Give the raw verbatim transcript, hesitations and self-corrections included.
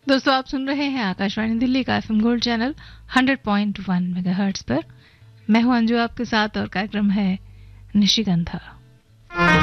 दोस्तों आप सुन रहे हैं आकाशवाणी दिल्ली का FM gold channel hundred point one megahertz पर। मैं हूं अंजू आपके साथ और कार्यक्रम है निशिगंधा।